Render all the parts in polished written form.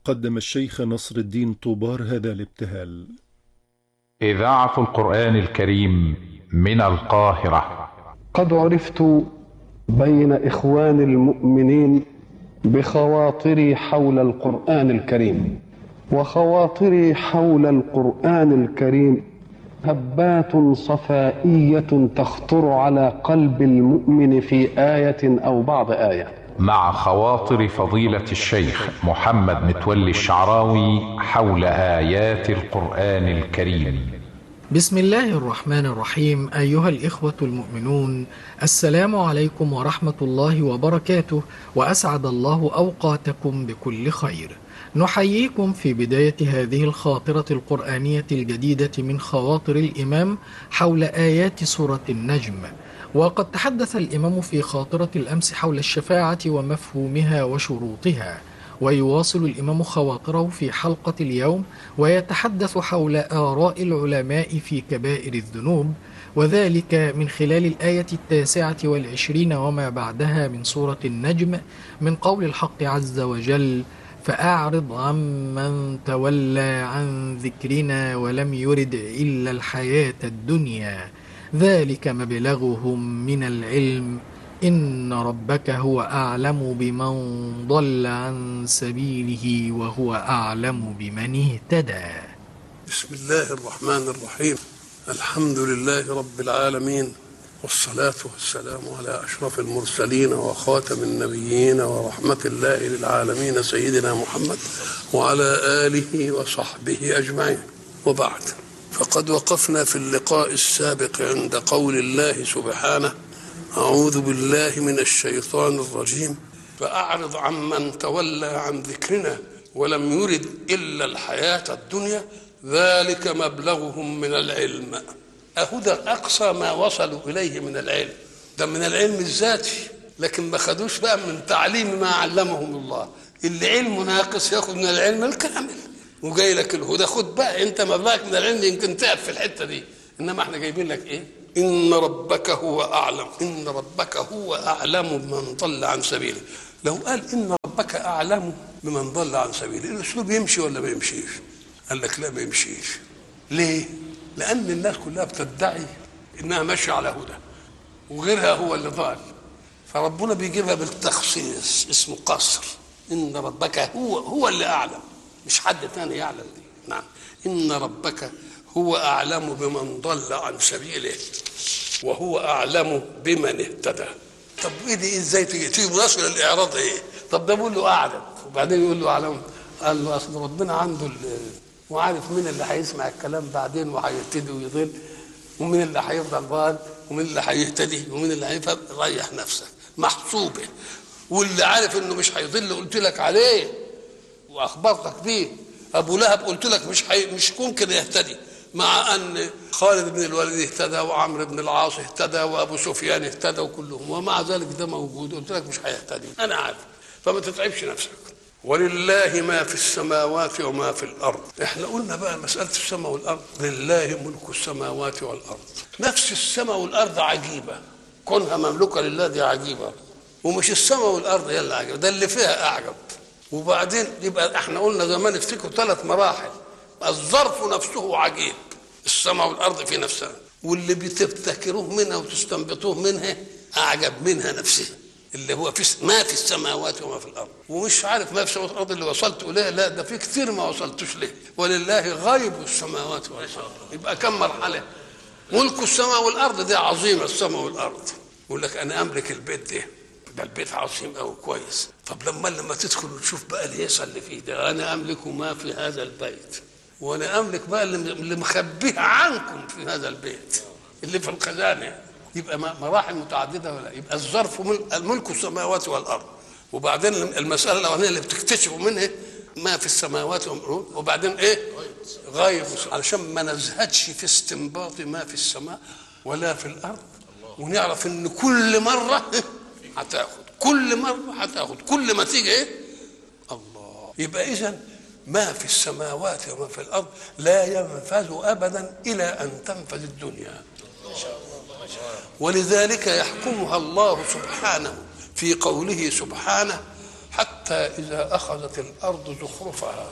قدم الشيخ نصر الدين طوبار هذا الابتهال. إذاعة القرآن الكريم من القاهرة. قد عرفت بين إخوان المؤمنين بخواطري حول القرآن الكريم، وخواطري حول القرآن الكريم هبات صفائية تخطر على قلب المؤمن في آية أو بعض آية. مع خواطر فضيلة الشيخ محمد متولي الشعراوي حول آيات القرآن الكريم. بسم الله الرحمن الرحيم. أيها الإخوة المؤمنون، السلام عليكم ورحمة الله وبركاته، وأسعد الله أوقاتكم بكل خير. نحييكم في بداية هذه الخاطرة القرآنية الجديدة من خواطر الإمام حول آيات سورة النجم. وقد تحدث الإمام في خاطرة الأمس حول الشفاعة ومفهومها وشروطها، ويواصل الإمام خواطره في حلقة اليوم ويتحدث حول آراء العلماء في كبائر الذنوب، وذلك من خلال الآية 29 وما بعدها من سورة النجم، من قول الحق عز وجل: فأعرض عمن تولى عن ذكرنا ولم يرد إلا الحياة الدنيا ذلك مبلغهم من العلم إن ربك هو أعلم بمن ضل عن سبيله وهو أعلم بمن اهتدى. بسم الله الرحمن الرحيم. الحمد لله رب العالمين، والصلاة والسلام على أشرف المرسلين وخاتم النبيين ورحمة الله للعالمين سيدنا محمد وعلى آله وصحبه أجمعين، وبعد. فقد وقفنا في اللقاء السابق عند قول الله سبحانه: أعوذ بالله من الشيطان الرجيم، فأعرض عمن تولى عن ذكرنا ولم يرد إلا الحياة الدنيا ذلك مبلغهم من العلم. أهدى أقصى ما وصلوا إليه من العلم، ده من العلم الذاتي، لكن ما خدوش بقى من تعليم ما علمهم الله. اللي علمه ناقص ياخد من العلم الكامل، وجاي لك الهدى، خد بقى انت مبلغك من العلم، يمكن تعب في الحتة دي. إنما احنا جايبين لك إيه؟ إن ربك هو أعلم، إن ربك هو أعلم بمن ضل عن سبيله. لو قال إن ربك أعلم بمن ضل عن سبيله، الأسلوب يمشي ولا ما يمشيش؟ قال لك لا، ما يمشيش. ليه؟ لأن الناس كلها بتدعي إنها ماشية على هدى وغيرها هو اللي ضال، فربنا بيجيبها بالتخصيص، اسمه قصر. إن ربك هو اللي أعلم، مش حد ثاني يعلم دي. نعم، إن ربك هو أعلم بمن ضل عن سبيله وهو أعلم بمن اهتدى. طب إيه دي؟ إزاي تيجي مناسبة للإعراض؟ إيه؟ طب ده بيقول له أعلم وبعدين يقول له أعلم. قال له أصل ربنا عنده وعارف مين اللي هيسمع الكلام بعدين وهيهتدي ويضل، ومين اللي هيفضل ضال، ومين اللي هيهتدي، ومين اللي هيفهم. ريح نفسك، محسوبه. واللي عارف إنه مش هيضل قلت لك عليه وأخبرتك بيه. أبو لهب قلت لك مش ممكن يهتدي، مع أن خالد بن الوليد اهتدى، وعمرو بن العاص اهتدى، وأبو سفيان اهتدى، وكلهم، ومع ذلك ده موجود. قلت لك مش هيهتدي، أنا عارف. فما تتعبش نفسك. ولله ما في السماوات وما في الأرض. احنا قلنا بقى مسألة السماء والأرض، لله ملك السماوات والأرض. نفس السماء والأرض عجيبة، كونها مملوكة لله دي عجيبة، ومش السماء والأرض هي اللي عجيبة، ده اللي فيها أعجب. وبعدين يبقى احنا قلنا زمان افتكروا 3 مراحل. الظرف نفسه عجيب، السماء والأرض في نفسها، واللي بتفتكروه منها وتستنبطوه منها أعجب منها نفسها، اللي هو ما في السماوات وما في الأرض. ومش عارف ما في السماوات والأرض اللي وصلت إليه، لا، ده في كثير ما وصلتوش ليه. ولله غيب السماوات والأرض. يبقى كم مرحلة؟ ملك السماء والأرض دي عظيمة، السماء والأرض. يقول لك أنا أملك البيت ده البيت عظيم أو كويس. طب لما تدخل وتشوف بقى الهيصة اللي فيه ده، أنا أملك ما في هذا البيت، وأنا أملك بقى اللي مخبيه عنكم في هذا البيت اللي في الخزانة. يبقى مراحل متعددة ولا؟ يبقى الظرف ملك السماوات والأرض. وبعدين المسألة الأولانية اللي بتكتشفوا منها ما في السماوات والأرض، وبعدين إيه؟ غيب، علشان ما نزهدش في استنباط ما في السماء ولا في الأرض، ونعرف إن كل مرة هتاخد، كل مرة هتاخد، كل ما تيجي إيه؟ الله. يبقى إذن ما في السماوات وما في الأرض لا ينفذ أبدا إلى أن تنفذ الدنيا. ولذلك يحكمها الله سبحانه في قوله سبحانه حتى إذا أخذت الأرض زخرفها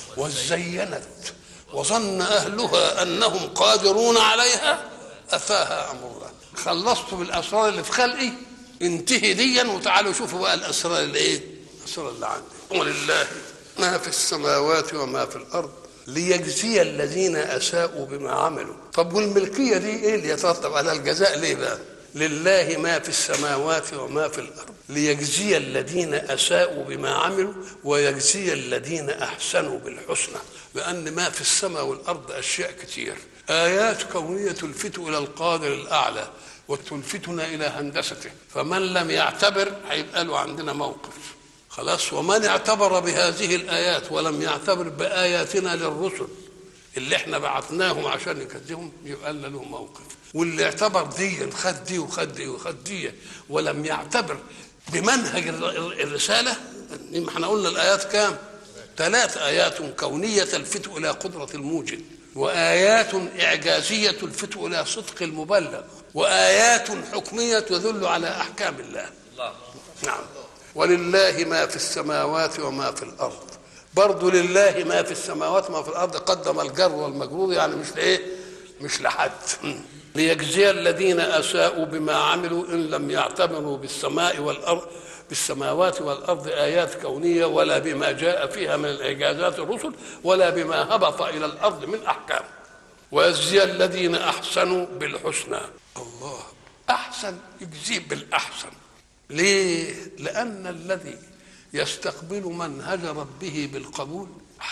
وزينت وظن أهلها أنهم قادرون عليها أتاها أمرنا. خلصت بالأسرار اللي في خلقي، انتهي ديا وتعالوا شوفوا بقى الأسرار اللي إيه؟ الأسرار اللي عندي. ولله ما في السماوات وما في الأرض ليجزي الذين أساءوا بما عملوا. طب والملكية دي إيه اللي يترتب على الجزاء ليه بقى؟ لله ما في السماوات وما في الأرض ليجزي الذين أساءوا بما عملوا ويجزي الذين أحسنوا بالحسنى. لأن ما في السماء والأرض أشياء كتير، آيات كونية تلفت إلى القادر الأعلى وتلفتنا إلى هندسته، فمن لم يعتبر هيبقى له عندنا موقف خلاص. ومن اعتبر بهذه الآيات ولم يعتبر بآياتنا للرسل اللي احنا بعثناهم عشان يكذبهم يبقى له موقف. واللي اعتبر دي خد دي وخد دي وخد دي ولم يعتبر بمنهج الرسالة، احنا قلنا الآيات كام؟ 3 آيات كونية تلفت إلى قدرة الموجد، وآيات إعجازية تلفت إلى صدق المبلغ، وآيات حكمية تدل على أحكام الله. نعم. ولله ما في السماوات وما في الأرض. برضو لله ما في السماوات وما في الأرض، قدم الجر والمجرور يعني مش لإيه؟ مش لحد. ليجزي الذين أساءوا بما عملوا إن لم يعتبروا بالسماء والأرض بالسماوات والأرض آيات كونية ولا بما جاء فيها من الإعجازات الرسل ولا بما هبط إلى الأرض من أحكام. ويجزي الذين أحسنوا بالحسنى. الله أحسن يجزي بالأحسن. ليه؟ لأن الذي يستقبل منهج ربه بالقبول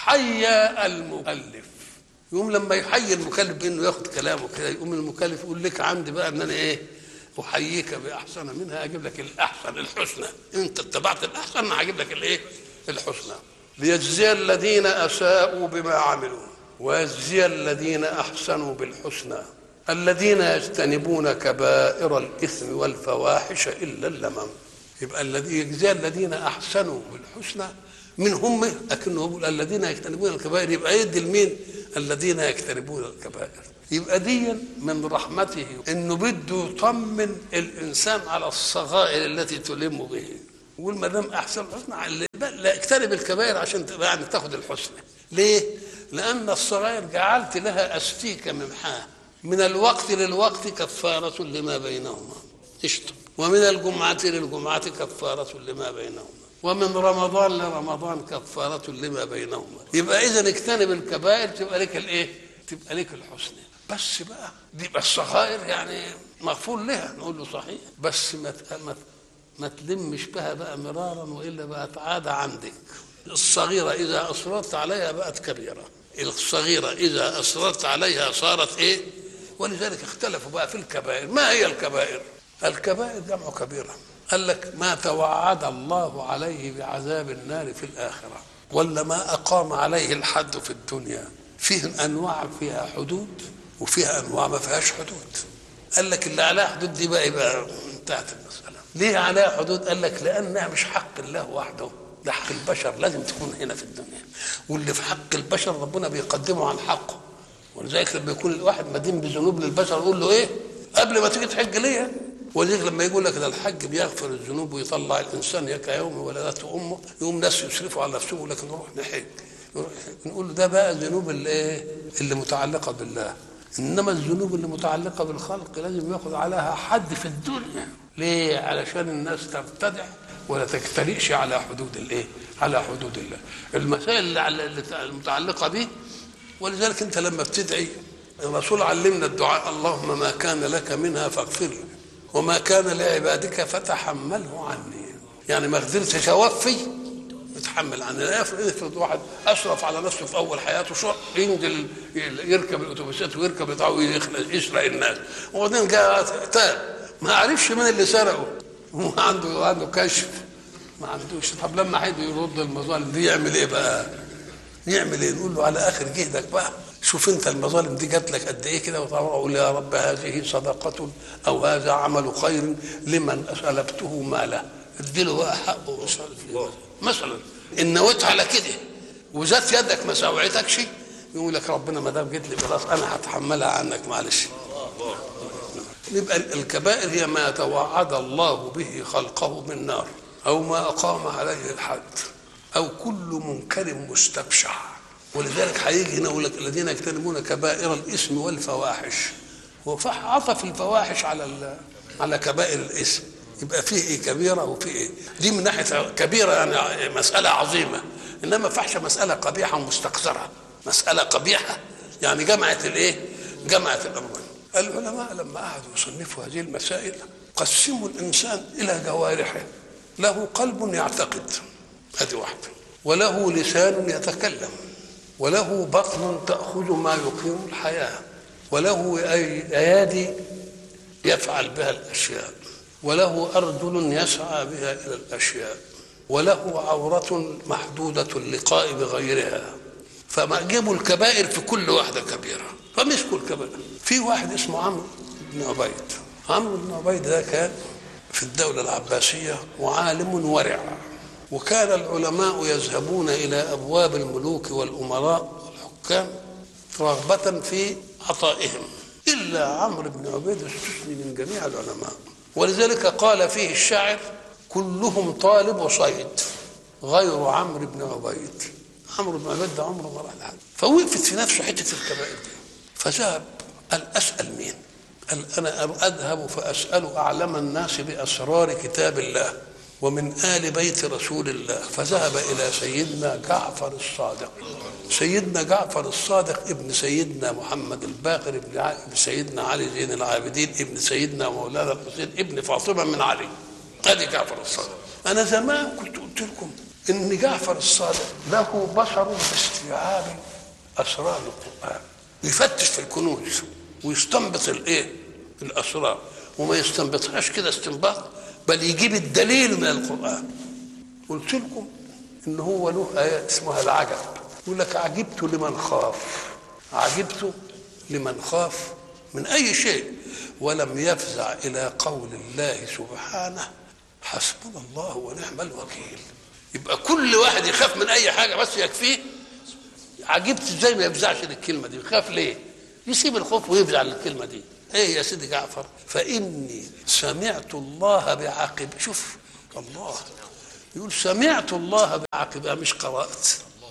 حيا المكلف. يقوم لما يحيي المكلف بأنه ياخد كلامه كده، يقوم المكلف يقول لك عندي بقى أن أنا إيه؟ أحييك بأحسن منها، أجيب لك الأحسن الحسنى. أنت اتبعت الأحسن أنا هجيب لك الإيه؟ الحسنى. ليجزي الذين أساءوا بما عملوا ويجزي الذين أحسنوا بالحسنى. الذين يجتنبون كبائر الإثم والفواحش إلا اللمم. يبقى الذي يجزي الذين أحسنوا بالحسنى من هم، لكنه يقول الذين يجتنبون الكبائر، يبقى يدي لمين؟ الذين يجتنبون الكبائر. يبقى دي من رحمته انه بده يطمن الانسان على الصغائر التي تلم به. يقول ما دام احسن الحسنى لا اجتنب الكبائر عشان تبقى يعني تاخد الحسنى. ليه؟ لان الصغائر جعلت لها استيكه ممحاه، من الوقت للوقت كفاره لما بينهما قشطه، ومن الجمعه للجمعه كفاره لما بينهما، ومن رمضان لرمضان كفاره لما بينهما. يبقى اذا اجتنب الكبائر تبقى لك الايه؟ تبقى لك الحسنى. بس بقى دي بس الصغائر يعني مغفور لها، نقول له صحيح، بس ما تلمش بها بقى مرارا والا بقت عاده عندك. الصغيره اذا اصررت عليها بقت كبيره، الصغيره اذا اصررت عليها صارت ايه؟ ولذلك اختلفوا بقى في الكبائر. ما هي الكبائر؟ الكبائر جمع كبيره. قال لك ما توعد الله عليه بعذاب النار في الاخره، ولا ما اقام عليه الحد في الدنيا. فيه انواع فيها حدود وفيها انواع ما فيهاش حدود. قال لك اللي عليها حدود دي بقى يبقى انتهت المساله. ليه عليها حدود؟ قال لك لانها مش حق الله وحده، ده حق البشر لازم تكون هنا في الدنيا، واللي في حق البشر ربنا بيقدمه عن حقه. ولذلك لما يكون الواحد مدين بذنوب للبشر يقول له ايه؟ قبل ما تيجي تحج ليه؟ ولذلك لما يقول لك ده الحج بيغفر الذنوب ويطلع الانسان كيوم ولدته امه، يقوم ناس يسرفوا على نفسهم لكن نروح نحج. نقول له ده بقى الذنوب اللي متعلقه بالله، انما الذنوب اللي متعلقه بالخلق لازم ياخذ عليها حد في الدنيا. ليه؟ علشان الناس تبتدع ولا تجترئش على حدود على حدود الله. المسائل المتعلقه به. ولذلك انت لما بتدعي الرسول علمنا الدعاء: اللهم ما كان لك منها فاغفر لي وما كان لعبادك فتحمله عني. يعني ما قدرتش اوفي يتحمل عننا. افرض واحد اشرف على نفسه في اول حياته شو ينزل يركب الاتوبيسات ويركب يطلع يسرق الناس، وبعدين جاء تاب ما عرفش من اللي سرقه، عنده كشف ما عندوش. طب لما حد يرد المظالم دي يعمل ايه بقى؟ يعمل ايه؟ نقول له على اخر جهدك بقى، شوف انت المظالم دي جات لك قد ايه كده، وقول يا رب هذه صدقه او هذا عمل خير لمن سلبته ماله، اديله بقى حقه مثلا. ان نويت على كده وزادت يدك ما ساوعتكش، يقول لك ربنا ما دام جيت لي خلاص انا هتحملها عنك معلش. يبقى الكبائر هي ما توعد الله به خلقه من نار أو ما أقام عليه الحد أو كل منكر مستبشع. ولذلك هيجي هنا يقول لك الذين يجتنبون كبائر الإثم والفواحش، وعطف الفواحش على كبائر الإثم، يبقى فيه إيه؟ كبيرة وفيه إيه؟ دي من ناحية كبيرة يعني مسألة عظيمة، إنما فحش مسألة قبيحة مستقذرة، مسألة قبيحة يعني جمعت الإيه؟ جمعت الأمرين. العلماء لما قعدوا يصنفوا هذه المسائل قسموا الإنسان إلى جوارحه، له قلب يعتقد، هذه واحدة، وله لسان يتكلم، وله بطن تأخذ ما يقيم الحياة، وله أيادي يفعل بها الأشياء، وله أرجل يسعى بها إلى الأشياء، وله عورة محدودة اللقاء بغيرها. فما جابوا الكبائر في كل واحدة كبيرة، فمسكوا الكبائر. في واحد اسمه عمرو بن عبيد. عمرو بن عبيد ده كان في الدولة العباسية وعالم ورع، وكان العلماء يذهبون إلى أبواب الملوك والأمراء والحكام رغبة في عطائهم، إلا عمرو بن عبيد استثني من جميع العلماء. ولذلك قال فيه الشاعر: كلهم طالب وصيد غير عمرو بن عبيد. عمرو بن عبيد ده عمره ما راح لحد، فوقفت في نفسه حتة الكبائر دي، فذهب قال: أسأل مين؟ قال: أنا أذهب فأسأل أعلم الناس بأسرار كتاب الله ومن آل بيت رسول الله. فذهب إلى سيدنا جعفر الصادق. سيدنا جعفر الصادق ابن سيدنا محمد الباقر، ابن سيدنا علي زين العابدين، ابن سيدنا مولانا الحسين، ابن فاطمة من علي. هذه جعفر الصادق. أنا زمان كنت قلت لكم إن جعفر الصادق له بصر باستيعاب أسرار القرآن، يفتش في الكنوز ويستنبط الأسرار، وما يستنبطهاش كده استنباط، بل يجيب الدليل من القرآن. قلت لكم إن هو له آيات اسمها العجب، يقول لك: عجبت لمن خاف، عجبت لمن خاف من أي شيء ولم يفزع إلى قول الله سبحانه: حسبنا الله ونعم الوكيل. يبقى كل واحد يخاف من أي حاجة بس يكفيه. عجبت ازاي ما يفزعش للكلمة دي؟ يخاف ليه؟ يسيب الخوف ويفزع للكلمة دي. ايه يا سيدي جعفر؟ فإني سمعت الله بعاقب. شوف الله يقول سمعت الله بعاقبها، مش قرأت.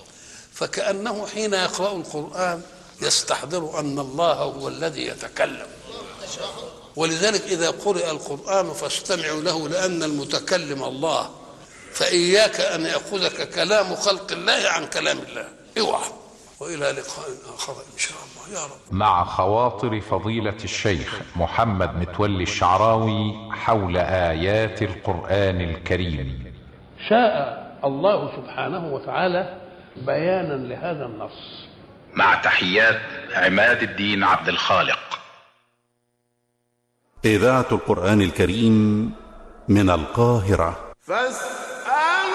فكأنه حين يقرأ القرآن يستحضر أن الله هو الذي يتكلم. ولذلك إذا قرئ القرآن فاستمعوا له لأن المتكلم الله، فإياك أن يأخذك كلام خلق الله عن كلام الله. اوعى. وإلى لقاء آخر إن شاء الله يا رب. مع خواطر فضيلة الشيخ محمد متولي الشعراوي حول آيات القرآن الكريم. شاء الله سبحانه وتعالى بيانا لهذا النص. مع تحيات عماد الدين عبد الخالق. إذاعة القرآن الكريم من القاهرة.